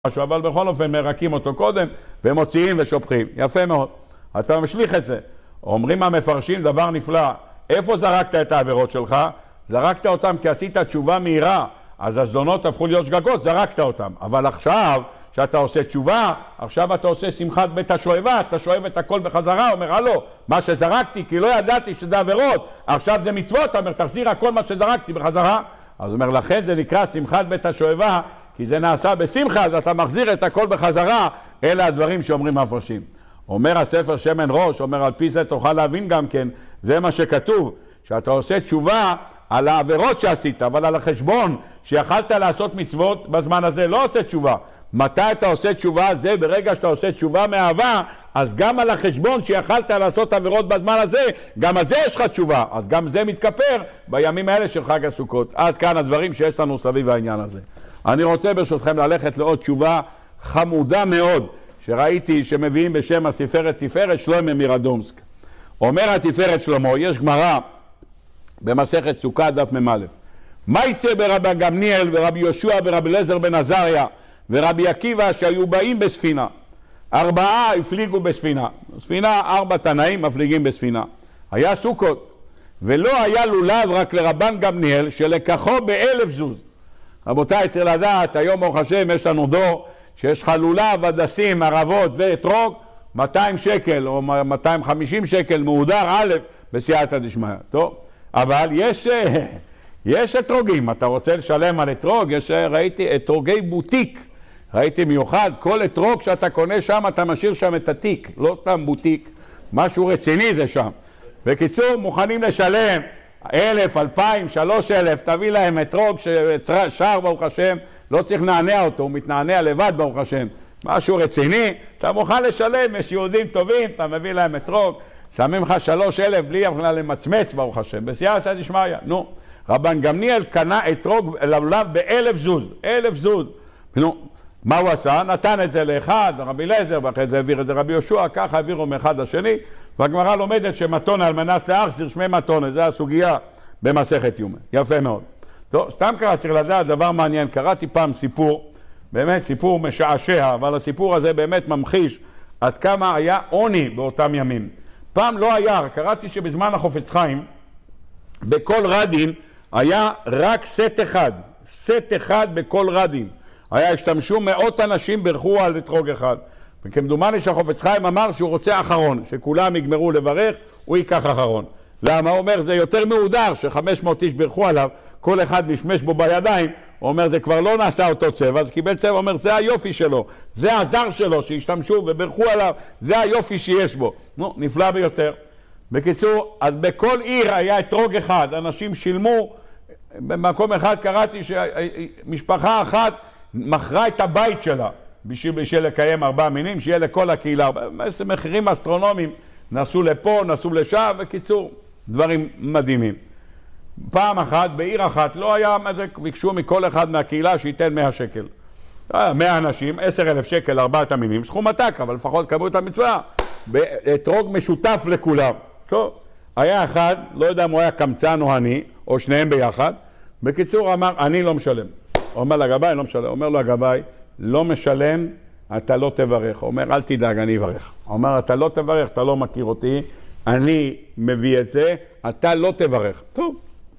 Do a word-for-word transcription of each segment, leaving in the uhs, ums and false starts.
משהו, אבל בכל אופן מרקים אותו קודם ומוציאים ושופכים. יפה מאוד. אתה משליך את זה. אומרים המפרשים דבר נפלא. איפה זרקת את העבירות שלך? זרקת אותם כי עשית תשובה מהירה. אז הזדונות הפכו להיות שגגות, זרקת אותם. אבל עכשיו, שאתה עושה תשובה, עכשיו אתה עושה שמחת בית השואבה, אתה שואב את הכל בחזרה, אומר, הלו, מה שזרקתי, כי לא ידעתי שזה עבירות, עכשיו זה מצוות, אומר, תחזיר הכל מה שזרקתי בחזרה. אז אומר, לכן זה נקרא שמחת בית השואבה, כי זה נעשה בשמחה, אז אתה מחזיר את הכל בחזרה. אלה הדברים שאומרים המפרשים. אומר הספר שמן ראש, אומר, על פי זה תוכל להבין גם כן, זה מה שכתוב, שאתה עושה תשובה על העבירות שעשית, אבל על החשבון שיכלת לעשות מצוות בזמן הזה, לא עושה תשובה. מתי אתה עושה תשובה? זה ברגע שאתה עושה תשובה מאהבה, אז גם על החשבון שיכלת לעשות עבירות בזמן הזה, גם על זה יש לך תשובה. אז גם זה מתכפר בימים האלה של חג הסוכות. אז כאן הדברים שיש לנו סביב העניין הזה. אני רוצה ברשותכם ללכת לעוד תשובה חמודה מאוד, שראיתי שמביאים בשם הספרת תפארת שלמה מרדומסק. אומר התפארת שלמה, יש גמרא במסכת סוכה דף מ"א. מה יצא ברבי גמליאל ורבי יהושע ורבי אליעזר בן עזריה ורבי עקיבא שהיו באים בספינה? ארבעה הפליגו בספינה. ספינה, ארבע תנאים מפליגים בספינה. היה סוכות, ולא היה לולב רק לרבן גמליאל שלקחו באלף זוז. רבותיי, צריך לדעת, היום ברוך השם יש לנו דור שיש לך לולב, הדסים, ערבות ואתרוג, מאתיים שקל או מאתיים וחמישים שקל מהודר א' בסייעתא דשמיא. טוב, אבל יש, יש אתרוגים, אתה רוצה לשלם על אתרוג, יש, ראיתי אתרוגי בוטיק, ראיתי מיוחד, כל אתרוג שאתה קונה שם אתה משאיר שם את התיק, לא סתם בוטיק, משהו רציני זה שם. בקיצור, מוכנים לשלם אלף, אלפיים, שלוש אלף, תביא להם אתרוג ששר ברוך השם, לא צריך לנענע אותו, הוא מתנענע לבד ברוך השם, משהו רציני, אתה מוכן לשלם, יש יהודים טובים, אתה מביא להם אתרוג, שמים לך שלוש אלף בלי יכולה למצמץ ברוך השם, בסייעתא דשמיא. נו, רבן גמליאל קנה אתרוג לולב באלף זוז, אלף זוז. נו, מה הוא עשה? נתן את זה לאחד, רבי אליעזר, ואחרי זה העביר את זה רבי יהושע, ככה העבירו מאחד לשני, והגמרא לומדת שמתון על מנת להחזיר שמי מתון, זה הסוגיה במסכת יומא. יפה מאוד. טוב, סתם קרא, צריך לדעת דבר מעניין, קראתי פעם סיפור, באמת סיפור משעשע, אבל הסיפור הזה באמת ממחיש עד כמה היה עוני באותם ימים. פעם לא היה, קראתי שבזמן החופץ חיים, בכל רדין היה רק סט אחד, סט אחד בכל רדין. היה, השתמשו מאות אנשים ברכו על אתרוג אחד. וכמדומני שהחופץ חיים אמר שהוא רוצה אחרון, שכולם יגמרו לברך, הוא ייקח אחרון. למה? הוא אומר, זה יותר מהודר, ש-חמש מאות איש ברכו עליו, כל אחד משמש בו בידיים, הוא אומר, זה כבר לא נעשה אותו צבע, אז קיבל צבע, הוא אומר, זה היופי שלו, זה הדר שלו, שהשתמשו וברכו עליו, זה היופי שיש בו. נו, נפלא ביותר. בקיצור, אז בכל עיר היה אתרוג אחד, אנשים שילמו, במקום אחד קראתי שמשפחה אחת מכרה את הבית שלה, בשביל, בשביל לקיים ארבעה מינים, שיהיה לכל הקהילה, מחירים אסטרונומיים, נסעו לפה, נסעו לשם, וקיצור, דברים מדהימים. פעם אחת, בעיר אחת, לא היה, ביקשו מכל אחד מהקהילה שייתן מאה שקל. מאה אנשים, עשר אלף שקל, ארבעת המינים, סכום עתק, אבל לפחות קבעו את המצווה, באתרוג משותף לכולם. טוב, היה אחד, לא יודע אם הוא היה קמצן או אני, או שניהם ביחד, בקיצור אמר, אני לא משלם. הוא אומר לגבאי, לא משלם. הוא אומר לו, הגבאי, לא משלם, אתה לא תברך. הוא אומר, אל תדאג, אני אברך. הוא אומר, אתה לא תברך, אתה לא מכיר אותי, אני מביא את זה, אתה לא תברך. טוב,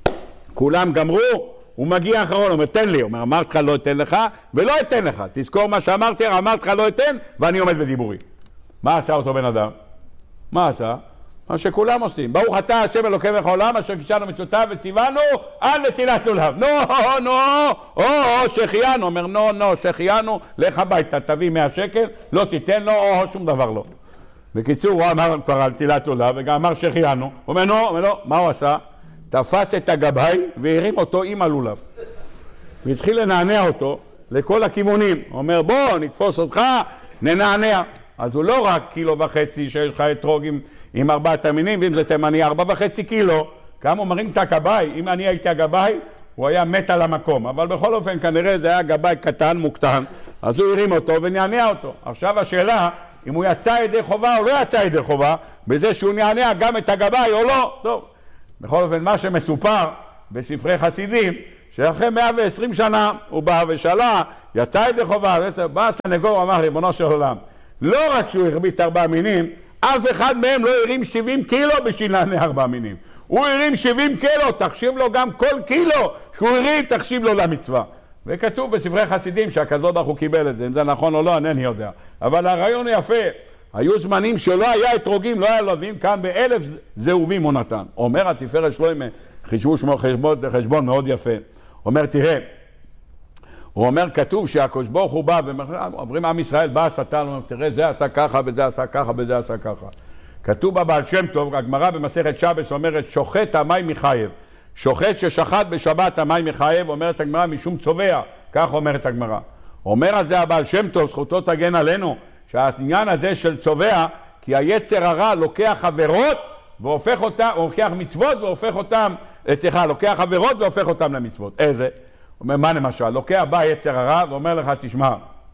כולם גמרו, הוא מגיע אחרון, הוא אומר, תן לי. הוא אומר, אמרת לך לא אתן לך, ולא אתן לך. תזכור מה שאמרתי, אמרת לך לא אתן, ואני עומד בדיבורי. מה עשה אותו בן אדם? מה עשה? מה שכולם עושים. ברוך אתה השם אלוקי מלך העולם אשר קידשנו מצוותיו וציוונו על נטילת לולב. נו, נו, או, שהחיינו. אומר, נו, נו, שהחיינו, לך הביתה, תביא מאה שקל, לא תיתן לו, או, שום דבר לא. בקיצור, הוא אמר כבר על נטילת לולב, וגם אמר שהחיינו. הוא אומר, נו, אומר, לא, מה הוא עשה? תפס את הגבאי והרים אותו עם הלולב. והתחיל לנענע אותו לכל הכיוונים. הוא אומר, בוא, נתפוס אותך, ננענע. אז הוא לא רק קילו וחצי שיש לך אתרוג עם, עם ארבעת המינים, ואם זה תימני ארבע וחצי קילו, כמה הוא מרים את הגבאי, אם אני הייתי הגבאי, הוא היה מת על המקום. אבל בכל אופן כנראה זה היה גבאי קטן, מוקטן, אז הוא הרים אותו ונענע אותו. עכשיו השאלה, אם הוא יצא ידי חובה או לא יצא ידי חובה, בזה שהוא נענע גם את הגבאי או לא. טוב, בכל אופן מה שמסופר בספרי חסידים, שאחרי מאה ועשרים שנה הוא בא ושאלה, יצא ידי חובה, בא הסנגור, אמר ריבונו של עולם, לא רק שהוא הרביץ ארבע מינים, אף אחד מהם לא הרים שבעים קילו בשביל לעני ארבע מינים. הוא הרים שבעים קילו, תחשיב לו גם כל קילו שהוא הרים, תחשיב לו למצווה. וכתוב בספרי חסידים שהקדוש ברוך הוא קיבל את זה, אם זה נכון או לא, אינני יודע. אבל הרעיון יפה, היו זמנים שלא היה אתרוגים, לא היה לווים, כאן באלף זהובים הוא נתן. אומר התפארת שלוימה, חישבו שמו חשבון, חשבון מאוד יפה. אומר, תראה, הוא אומר, כתוב שהקדוש ברוך הוא בא, ואומרים עם ישראל, בא השטן, הוא אומר, תראה, זה עשה ככה, וזה עשה ככה, וזה עשה ככה. כתוב בבעל שם טוב, הגמרא במסכת שבס אומרת, שוחט המים מחייב. שוחט ששחט בשבת המים מחייב, אומרת הגמרא, משום צובע, כך אומרת הגמרא. אומר על זה הבעל שם טוב, זכותו תגן עלינו, שהעניין הזה של צובע, כי היצר הרע לוקח עבירות, והופך אותם, הוא לוקח מצוות והופך אותם, סליחה, לוקח עבירות והופך אותם למצוות. איזה? אומר, מה למשל? לוקח בא יצר הרע ואומר לך, תשמע,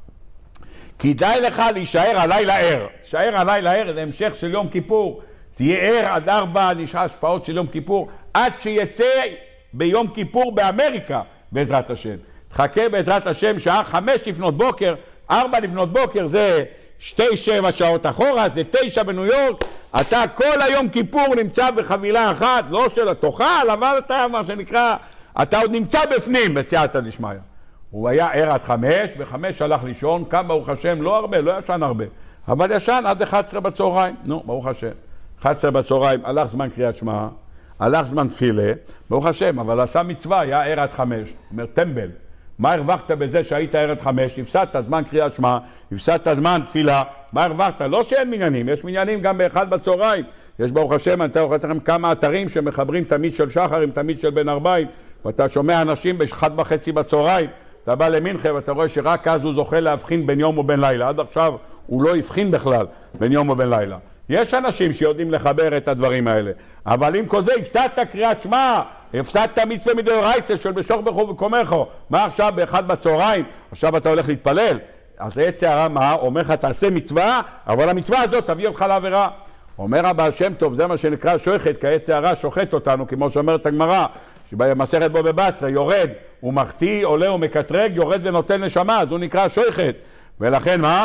כדאי לך להישאר הלילה ער. להישאר הלילה ער, זה המשך של יום כיפור. תהיה ער עד ארבע, נשאר השפעות של יום כיפור, עד שיצא ביום כיפור באמריקה, בעזרת השם. תחכה בעזרת השם שעה חמש לפנות בוקר, ארבע לפנות בוקר זה שתי שבע שעות אחורה, זה תשע בניו יורק, אתה כל היום כיפור נמצא בחבילה אחת, לא של התוכל, אבל אתה מה שנקרא, אתה עוד נמצא בפנים בסייעתא דשמיא. הוא היה ער עד חמש, בחמש הלך לישון, קם ברוך השם, לא הרבה, לא ישן הרבה, אבל ישן עד אחת עשרה בצהריים, נו, ברוך השם. אחת עשרה בצהריים, הלך זמן קריאת שמע, הלך זמן תפילה, ברוך השם, אבל עשה מצווה, היה ער עד חמש, אומר טמבל. מה הרווחת בזה שהיית ער עד חמש? הפסדת זמן קריאת שמע, הפסדת זמן תפילה, מה הרווחת? לא שאין מניינים, יש מניינים גם באחד בצהריים, יש ברוך השם, אני אתן לכם כמה אתרים שמחברים תמיד של שחר עם תמיד של בן ארבעים, ואתה שומע אנשים באחד וחצי בצהריים, אתה בא למנחה ואתה רואה שרק אז הוא זוכה להבחין בין יום ובין לילה, עד עכשיו הוא לא הבחין בכלל בין יום ובין לילה. יש אנשים שיודעים לחבר את הדברים האלה, אבל אם כל זה הפסדת קריאת שמע, הפסדת מצווה מדאורייתא של בשוך בכו וקומךו, מה עכשיו באחד בצהריים, עכשיו אתה הולך להתפלל, אז יצר הרע מה? אומר לך תעשה מצווה, אבל המצווה הזאת תביא אותך לעבירה. אומר הבעל שם טוב, זה מה שנקרא שוחט, כי היצר הרע שוחט אותנו, כמו שאומרת הגמרא, שבמסכת בו בבשרה יורד, הוא מחטיא, עולה ומקטרג, יורד ונותן נשמה, אז הוא נקרא שוחט. ולכן מה?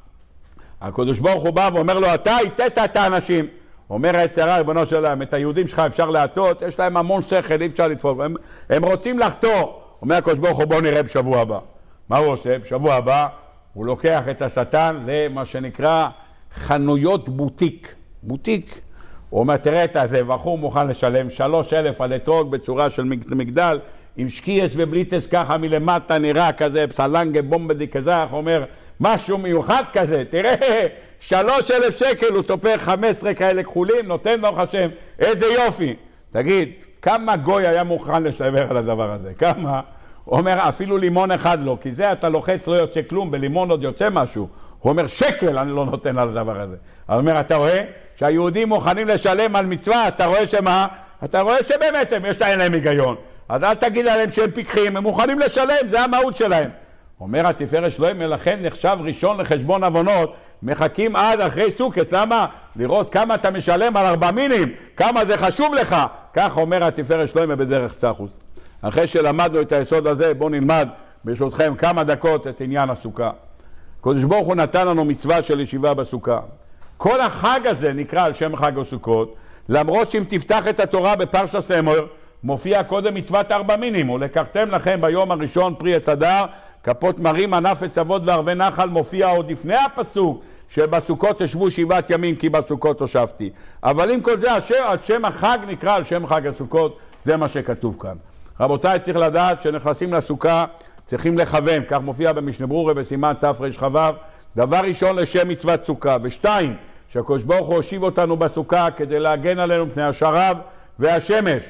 הקדוש ברוך הוא בא ואומר לו, אתה היטית את האנשים. אומר היצר הרע, ריבונו של עולם, את היהודים שלך אפשר להטות, יש להם המון שכל, אי אפשר לדפוק, הם, הם רוצים לחטוא. אומר הקדוש ברוך הוא, בוא נראה בשבוע הבא. מה הוא עושה? בשבוע הבא הוא לוקח את השטן למה שנקרא חנויות בוטיק. בוטיק. הוא אומר, תראה את הזה, בחור מוכן לשלם שלוש אלף על אתרוג בצורה של מגדל, עם שקייס ובליטס ככה מלמטה נראה כזה, פסלנגה בומבדי כזה, הוא אומר, משהו מיוחד כזה, תראה, שלוש אלף שקל, הוא סופר חמש עשרה כאלה כחולים, נותן ברוך השם, איזה יופי. תגיד, כמה גוי היה מוכן לשבר על הדבר הזה? כמה? הוא אומר, אפילו לימון אחד לא, כי זה אתה לוחץ לא יוצא כלום, בלימון עוד יוצא משהו. הוא אומר, שקל אני לא נותן על הדבר הזה. הוא אומר, אתה רואה שהיהודים מוכנים לשלם על מצווה, אתה רואה שמה? אתה רואה שבאמת הם, יש להם היגיון. אז אל תגיד עליהם שהם פיקחים, הם מוכנים לשלם, זה המהות שלהם. אומר התפארת שלוימה, לכן נחשב ראשון לחשבון עוונות, מחכים עד אחרי סוכות, למה? לראות כמה אתה משלם על ארבע מינים, כמה זה חשוב לך. כך אומר התפארת שלוימה בדרך צחוס. אחרי שלמדנו את היסוד הזה, בואו נלמד ברשותכם כמה דקות את עניין הסוכה. הקדוש ברוך הוא נתן לנו מצווה של ישיבה בסוכה. כל החג הזה נקרא על שם חג הסוכות, למרות שאם תפתח את התורה בפרשת אמור, מופיע קודם מצוות ארבע מינים, ולקחתם לכם ביום הראשון פרי עץ הדר, כפות מרים, ענף עץ אבות וערבי נחל, מופיע עוד לפני הפסוק, שבסוכות תשבו שבעת ימים כי בסוכות הושבתי. אבל עם כל זה, אשר על שם החג נקרא על שם חג הסוכות, זה מה שכתוב כאן. רבותיי, צריך לדעת שנכנסים לסוכה, צריכים לכוון, כך מופיע במשנה ברורה בסימן תר"כ"ו, דבר ראשון לשם מצוות סוכה, ושתיים, שהקדוש ברוך הוא הושיב אותנו בסוכה כדי להגן עלינו מפני השרב והשמש.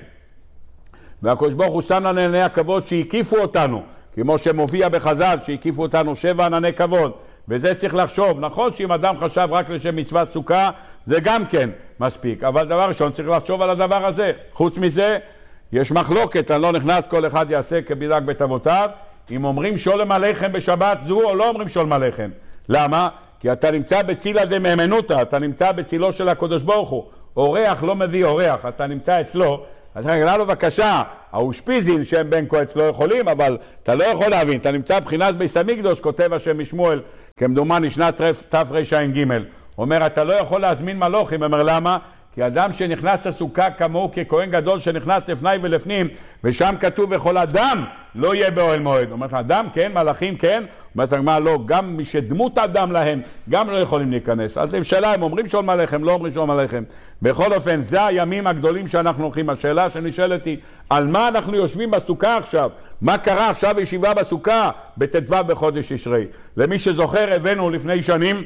והקדוש ברוך הוא שם לנו עיני הכבוד שהקיפו אותנו, כמו שמופיע בחז"ל שהקיפו אותנו שבע ענני כבוד, וזה צריך לחשוב. נכון שאם אדם חשב רק לשם מצוות סוכה, זה גם כן מספיק, אבל דבר ראשון צריך לחשוב על הדבר הזה. חוץ מזה, יש מחלוקת, אני לא נכנס, כל אחד יעשה כמנהג בית אבותיו, אם אומרים שולם עליכם בשבת זו או לא אומרים שולם עליכם. למה? כי אתה נמצא בצילה דמהימנותא, אתה נמצא בצילו של הקדוש ברוך הוא. אורח לא מביא אורח, אתה נמצא אצלו, אז נגלה לו בבקשה, האושפיזין שהם בן קועץ לא יכולים, אבל אתה לא יכול להבין, אתה נמצא בבחינת ביס המקדוש, כותב השם משמואל, כמדומני שנת תרע"ג. אומר, אתה לא יכול להזמין מלוכים, אומר למה? כי אדם שנכנס לסוכה כמוהו ככהן גדול שנכנס לפני ולפנים, ושם כתוב וכל אדם לא יהיה באוהל מועד. אומר לך, אדם כן, מלאכים כן, אומרת הגמרא לא, גם מי שדמות אדם להם, גם לא יכולים להיכנס. אז שאלה, הם אומרים שולם עליכם, לא אומרים שולם עליכם. בכל אופן, זה הימים הגדולים שאנחנו הולכים. השאלה שנשאלת היא, על מה אנחנו יושבים בסוכה עכשיו? מה קרה עכשיו ישיבה בסוכה? בט"ו בחודש תשרי. למי שזוכר, הבאנו לפני שנים,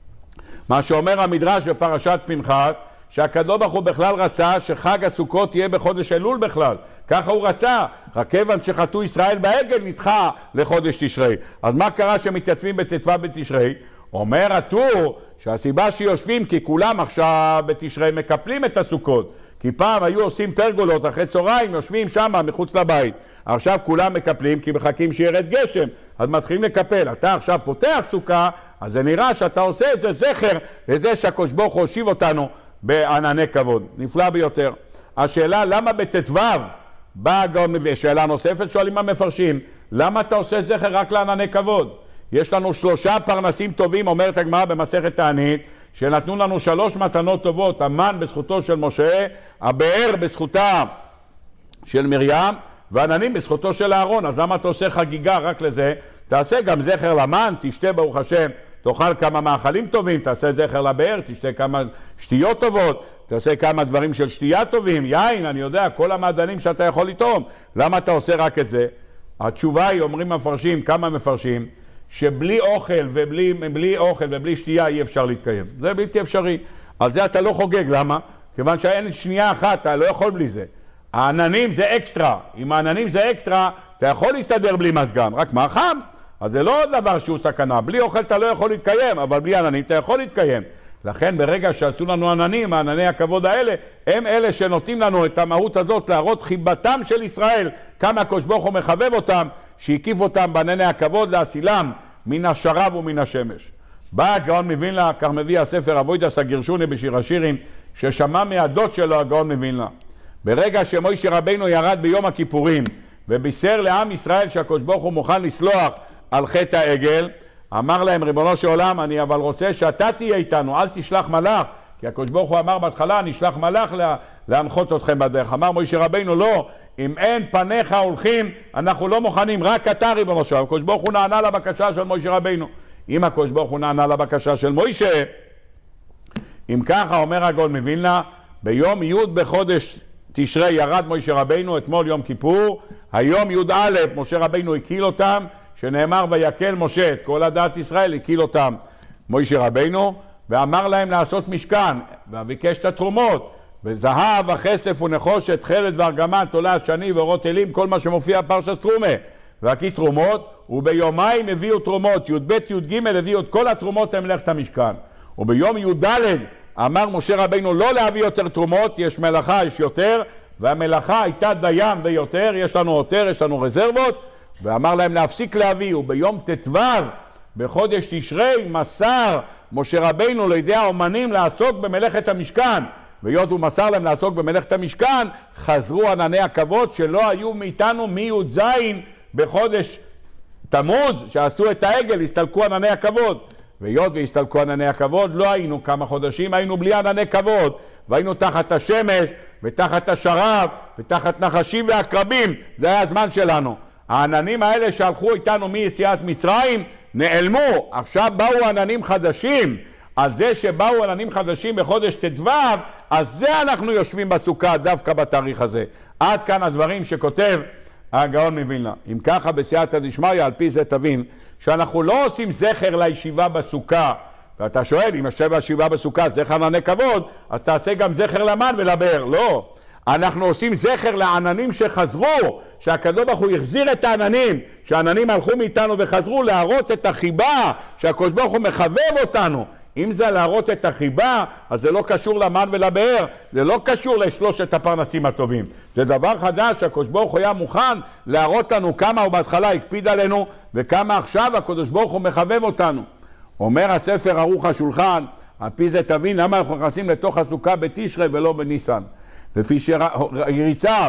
מה שאומר המדרש בפרשת פנחס, שהקדוש ברוך הוא בכלל רצה שחג הסוכות יהיה בחודש אלול בכלל. ככה הוא רצה. רק כיוון שחטאו ישראל בעגל נדחה לחודש תשרי. אז מה קרה שמתייצבים בט"ו בתשרי? אומר הטור שהסיבה שיושבים כי כולם עכשיו בתשרי מקפלים את הסוכות. כי פעם היו עושים פרגולות אחרי צהריים, יושבים שם מחוץ לבית. עכשיו כולם מקפלים כי מחכים שירד גשם, אז מתחילים לקפל. אתה עכשיו פותח סוכה, אז זה נראה שאתה עושה את זה זכר לזה שהקדוש ברוך הוא הושיב אותנו בענני כבוד. נפלא ביותר. השאלה למה בט"ו באה הגאון מווילנה, שאלה נוספת שואלים המפרשים, למה אתה עושה זכר רק לענני כבוד? יש לנו שלושה פרנסים טובים, אומרת הגמרא במסכת תענית, שנתנו לנו שלוש מתנות טובות, המן בזכותו של משה, הבאר בזכותה של מרים, ועננים בזכותו של אהרון. אז למה אתה עושה חגיגה רק לזה? תעשה גם זכר למן, תשתה ברוך השם, תאכל כמה מאכלים טובים, תעשה זכר לבאר, תשתה כמה שתיות טובות, תעשה כמה דברים של שתייה טובים, יין, אני יודע, כל המעדנים שאתה יכול לתרום. למה אתה עושה רק את זה? התשובה היא, אומרים המפרשים, כמה מפרשים, שבלי אוכל ובלי בלי אוכל ובלי שתייה אי אפשר להתקיים. זה בלתי אפשרי. על זה אתה לא חוגג, למה? כיוון שאין שנייה אחת, אתה לא יכול בלי זה. העננים זה אקסטרה. אם העננים זה אקסטרה, אתה יכול להסתדר בלי מזגן, רק מה חם? אז זה לא דבר שהוא סכנה. בלי אוכל אתה לא יכול להתקיים, אבל בלי עננים אתה יכול להתקיים. לכן ברגע שעשו לנו עננים, הענני הכבוד האלה, הם אלה שנותנים לנו את המהות הזאת להראות חיבתם של ישראל, כמה הקדוש ברוך הוא מחבב אותם, שהקיף אותם בענני הכבוד להצילם מן השרב ומן השמש. בא הגאון מווילנה, כך מביא הספר אבוידס הגרשוני בשיר השירים, ששמע מהדוד שלו הגאון מווילנה. ברגע שמוישה רבינו ירד ביום הכיפורים, ובישר לעם ישראל שהקדוש ברוך הוא מוכן לסלוח על חטא העגל, אמר להם, ריבונו של עולם, אני אבל רוצה שאתה תהיה איתנו, אל תשלח מלאך, כי הקדוש ברוך הוא אמר בהתחלה, אני אשלח מלאך לה, להנחות אתכם בדרך. אמר מוישה רבינו, לא, אם אין פניך הולכים, אנחנו לא מוכנים, רק אתה ריבונו של עולם. הקדוש ברוך הוא נענה לבקשה של מוישה רבינו. אם הקדוש ברוך הוא נענה לבקשה של מוישה, אם ככה אומר הגאון מווילנה, ביום י' בחודש תשרי ירד מוישה רבינו, אתמול יום כיפור, היום י"א משה רבינו הקיל אותם, שנאמר ויקל משה את כל עדת ישראל, הקיל אותם מוישה רבינו, ואמר להם לעשות משכן, וביקש את התרומות, וזהב, הכסף ונחושת, חלד וארגמן, תולעת שני ואורות אלים, כל מה שמופיע פרשת תרומה, והקיא תרומות, וביומיים הביאו תרומות, י"ב י"ג הביאו את כל התרומות למלאכת המשכן. וביום י"ד אמר משה רבינו לא להביא יותר תרומות, יש מלאכה, יש יותר, והמלאכה הייתה דיין ויותר, יש לנו יותר, יש לנו רזרבות, ואמר להם להפסיק להביא. וביום ט"ו בחודש תשרי מסר משה רבינו לידי האומנים לעסוק במלאכת המשכן, והיות הוא מסר להם לעסוק במלאכת המשכן, חזרו ענני הכבוד שלא היו מאיתנו מי"ז בחודש תמוז שעשו את העגל, הסתלקו ענני הכבוד. והיות והסתלקו ענני הכבוד, לא היינו כמה חודשים, היינו בלי ענני כבוד, והיינו תחת השמש ותחת השרב ותחת נחשים ועקרבים. זה היה הזמן שלנו. העננים האלה שהלכו איתנו מיציאת מצרים נעלמו, עכשיו באו עננים חדשים. על זה שבאו עננים חדשים בחודש ט"ו, אז זה אנחנו יושבים בסוכה דווקא בתאריך הזה. עד כאן הדברים שכותב הגאון מווילנה. אם ככה בסייעתא דשמיא, על פי זה תבין שאנחנו לא עושים זכר לישיבה בסוכה. ואתה שואל, אם יושב בישיבה בסוכה זכר ענני כבוד, אז תעשה גם זכר למן ולבאר. לא. אנחנו עושים זכר לעננים שחזרו, שהקדוש ברוך הוא החזיר את העננים, שהעננים הלכו מאיתנו וחזרו, להראות את החיבה, שהקדוש ברוך הוא מחבב אותנו. אם זה להראות את החיבה, אז זה לא קשור למן ולבאר, זה לא קשור לשלושת הפרנסים הטובים. זה דבר חדש שהקדוש ברוך הוא היה מוכן להראות לנו כמה הוא בהתחלה הקפיד עלינו, וכמה עכשיו הקדוש ברוך הוא מחבב אותנו. אומר הספר ערוך השולחן, על פי זה תבין למה אנחנו נכנסים לתוך הסוכה בתשרי ולא בניסן. לפי שריצה,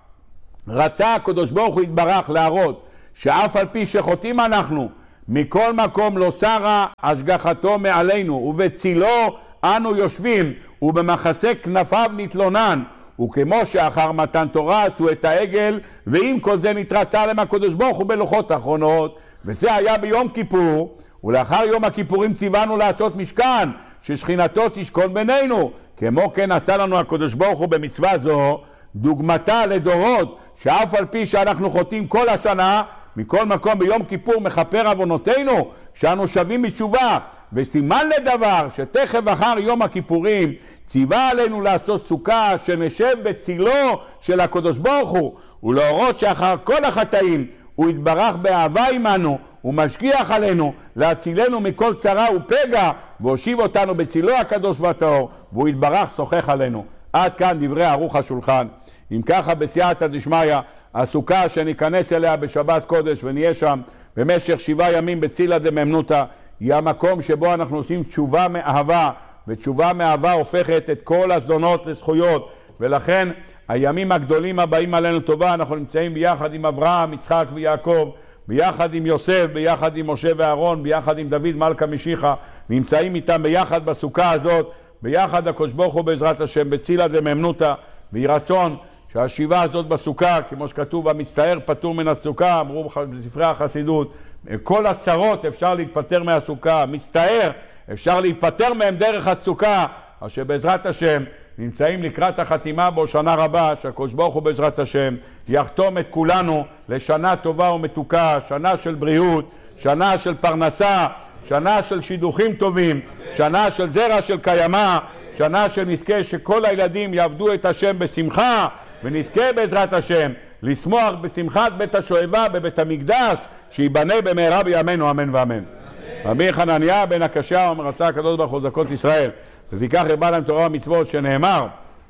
רצה הקדוש ברוך הוא יתברך להראות שאף על פי שחוטאים אנחנו, מכל מקום לא סרה השגחתו מעלינו, ובצילו אנו יושבים, ובמחסה כנפיו נתלונן, וכמו שאחר מתן תורה עשו את העגל, ועם כל זה נתרצה עליהם הקדוש ברוך הוא בלוחות האחרונות, וזה היה ביום כיפור, ולאחר יום הכיפורים ציוונו לעשות משכן, ששכינתו תשכון בינינו, כמו כן עשה לנו הקדוש ברוך הוא במצווה זו, דוגמתה לדורות, שאף על פי שאנחנו חוטאים כל השנה, מכל מקום ביום כיפור מכפר עוונותינו, שאנו שווים בתשובה, וסימן לדבר שתכף אחר יום הכיפורים ציווה עלינו לעשות סוכה שנשב בצילו של הקדוש ברוך הוא, ולהורות שאחר כל החטאים הוא יתברך באהבה עמנו ומשגיח עלינו להצילנו מכל צרה ופגע, והושיב אותנו בצילו הקדוש והטהור, והוא יתברך שוחח עלינו. עד כאן דברי ערוך השולחן. אם ככה בסייעתא דשמיא, הסוכה שניכנס אליה בשבת קודש ונהיה שם במשך שבעה ימים בצילה דממנותא, היא המקום שבו אנחנו עושים תשובה מאהבה, ותשובה מאהבה הופכת את כל הזדונות לזכויות, ולכן הימים הגדולים הבאים עלינו טובה, אנחנו נמצאים ביחד עם אברהם, יצחק ויעקב, ביחד עם יוסף, ביחד עם משה ואהרון, ביחד עם דוד מלכה משיחה, נמצאים איתם ביחד בסוכה הזאת, ביחד הקדוש ברוך הוא בעזרת השם בצילה דממנותא, ויהי רצון שהשיבה הזאת בסוכה, כמו שכתוב, המצטער פטור מן הסוכה, אמרו בספרי החסידות, כל הצרות אפשר להתפטר מהסוכה, מצטער אפשר להתפטר מהם דרך הסוכה, אשר בעזרת השם נמצאים לקראת החתימה בו שנה רבה, שהקדוש ברוך הוא בעזרת השם יחתום את כולנו לשנה טובה ומתוקה, שנה של בריאות, שנה של פרנסה, שנה של שידוכים טובים, שנה של זרע של קיימה, שנה שנזכה שכל הילדים יעבדו את השם בשמחה, ונזכה בעזרת השם לשמוח בשמחת בית השואבה בבית המקדש, שיבנה במהרה בימינו אמן ואמן. רבי חנניה בן הקשיא אומר רצה הקדוש ברוך הוא זכות ישראל, לפיכך הרבה להם תורה ומצוות, שנאמר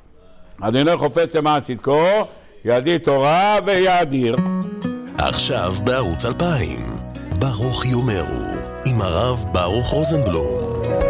אדוני חופץ למען צדקו, ידיד תורה ויאדיר. עכשיו בערוץ אלפיים ברוך יאמרו עם הרב ברוך רוזנבלום.